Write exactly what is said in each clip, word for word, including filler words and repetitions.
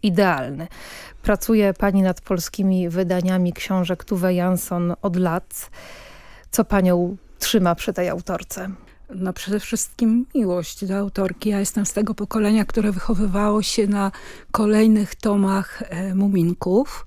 idealny. Pracuje pani nad polskimi wydaniami książek Tove Jansson od lat. Co panią trzyma przy tej autorce? No przede wszystkim miłość do autorki. Ja jestem z tego pokolenia, które wychowywało się na kolejnych tomach e, Muminków.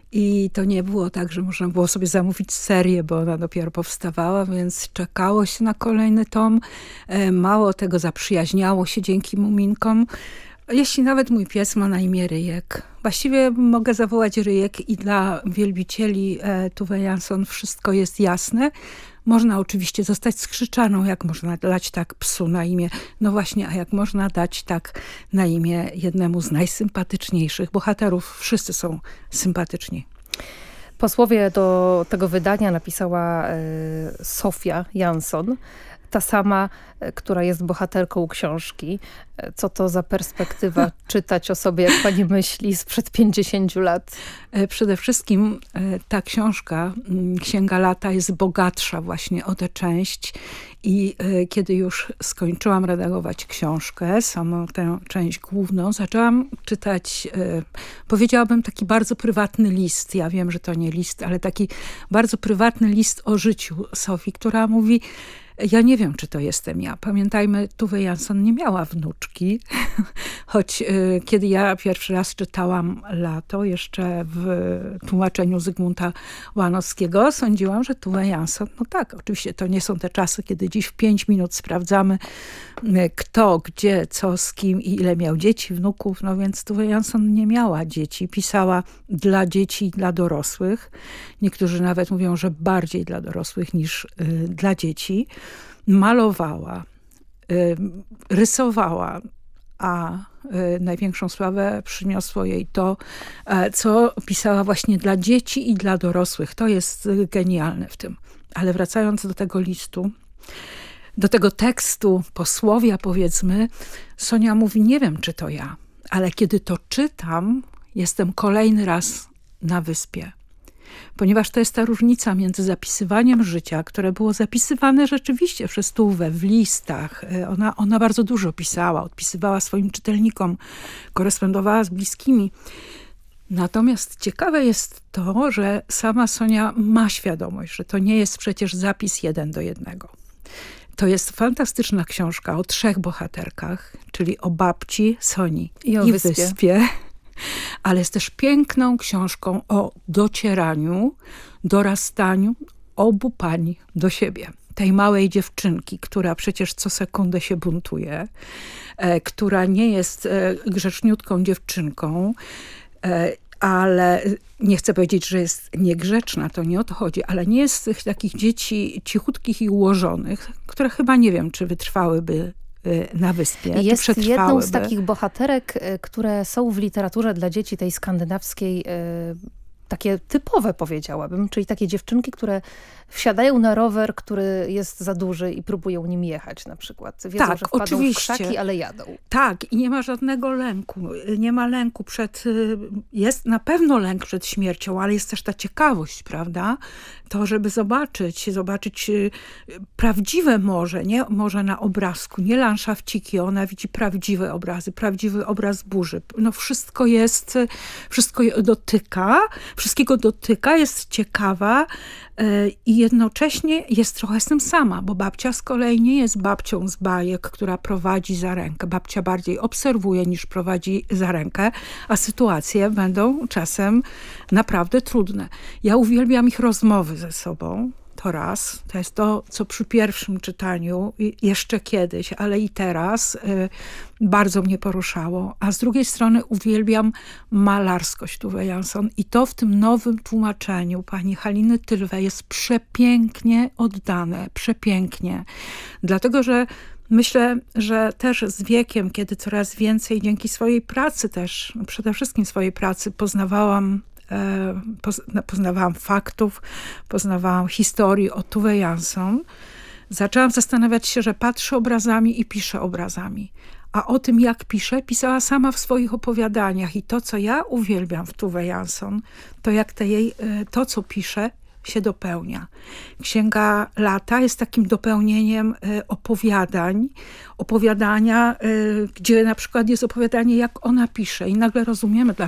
I to nie było tak, że można było sobie zamówić serię, bo ona dopiero powstawała, więc czekało się na kolejny tom. E, mało tego, zaprzyjaźniało się dzięki Muminkom. Jeśli nawet mój pies ma na imię Ryjek. Właściwie mogę zawołać Ryjek i dla wielbicieli e, Tove Jansson wszystko jest jasne. Można oczywiście zostać skrzyczaną, jak można dać tak psu na imię. No właśnie, a jak można dać tak na imię jednemu z najsympatyczniejszych bohaterów. Wszyscy są sympatyczni. Posłowie do tego wydania napisała e, Sofia Jansson. Ta sama, która jest bohaterką książki. Co to za perspektywa czytać o sobie, jak pani myśli, sprzed pięćdziesięciu lat? Przede wszystkim ta książka, Księga Lata, jest bogatsza właśnie o tę część. I kiedy już skończyłam redagować książkę, samą tę część główną, zaczęłam czytać, powiedziałabym, taki bardzo prywatny list. Ja wiem, że to nie list, ale taki bardzo prywatny list o życiu Sofii, która mówi: ja nie wiem, czy to jestem ja. Pamiętajmy, Tove Jansson nie miała wnuczki, choć y, kiedy ja pierwszy raz czytałam Lato, jeszcze w tłumaczeniu Zygmunta Łanowskiego, sądziłam, że Tove Jansson, no tak, oczywiście to nie są te czasy, kiedy dziś w pięć minut sprawdzamy y, kto, gdzie, co, z kim i ile miał dzieci, wnuków, no więc Tove Jansson nie miała dzieci. Pisała dla dzieci i dla dorosłych. Niektórzy nawet mówią, że bardziej dla dorosłych niż y, dla dzieci. Malowała, y, rysowała, a y, największą sławę przyniosło jej to, y, co pisała właśnie dla dzieci i dla dorosłych. To jest y, genialne w tym. Ale wracając do tego listu, do tego tekstu, posłowia powiedzmy, Sonia mówi: nie wiem, czy to ja, ale kiedy to czytam, jestem kolejny raz na wyspie. Ponieważ to jest ta różnica między zapisywaniem życia, które było zapisywane rzeczywiście przez Tuve w listach. Ona, ona bardzo dużo pisała, odpisywała swoim czytelnikom, korespondowała z bliskimi. Natomiast ciekawe jest to, że sama Sonia ma świadomość, że to nie jest przecież zapis jeden do jednego. To jest fantastyczna książka o trzech bohaterkach, czyli o babci, Soni i o i wyspie. wyspie. Ale jest też piękną książką o docieraniu, dorastaniu obu pań do siebie. Tej małej dziewczynki, która przecież co sekundę się buntuje, e, która nie jest e, grzeczniutką dziewczynką, e, ale nie chcę powiedzieć, że jest niegrzeczna, to nie o to chodzi, ale nie jest z tych takich dzieci cichutkich i ułożonych, które chyba nie wiem, czy wytrwałyby na wyspie. Jest jedną z takich bohaterek, które są w literaturze dla dzieci tej skandynawskiej takie typowe, powiedziałabym, czyli takie dziewczynki, które wsiadają na rower, który jest za duży i próbują nim jechać na przykład. Wiedzą, tak, że wpadną oczywiście. w krzaki, ale jadą. Tak, i nie ma żadnego lęku. Nie ma lęku przed... Jest na pewno lęk przed śmiercią, ale jest też ta ciekawość, prawda? To, żeby zobaczyć, zobaczyć prawdziwe morze, nie morze na obrazku, nie landszafciki. Ona widzi prawdziwe obrazy, prawdziwy obraz burzy. No wszystko jest, wszystko dotyka, wszystkiego dotyka, jest ciekawa i jednocześnie jest trochę z tym sama, bo babcia z kolei nie jest babcią z bajek, która prowadzi za rękę. Babcia bardziej obserwuje niż prowadzi za rękę, a sytuacje będą czasem naprawdę trudne. Ja uwielbiam ich rozmowy ze sobą. To raz, to jest to, co przy pierwszym czytaniu, jeszcze kiedyś, ale i teraz y, bardzo mnie poruszało. A z drugiej strony uwielbiam malarskość Tove Jansson i to w tym nowym tłumaczeniu pani Haliny Tylwe jest przepięknie oddane, przepięknie. Dlatego, że myślę, że też z wiekiem, kiedy coraz więcej dzięki swojej pracy też, przede wszystkim swojej pracy poznawałam poznawałam faktów, poznawałam historii o Tove Jansson. Zaczęłam zastanawiać się, że patrzę obrazami i piszę obrazami. A o tym, jak pisze, pisała sama w swoich opowiadaniach. I to, co ja uwielbiam w Tove Jansson, to jak te jej, to, co pisze, się dopełnia. Księga Lata jest takim dopełnieniem opowiadań, opowiadania, gdzie na przykład jest opowiadanie, jak ona pisze i nagle rozumiemy,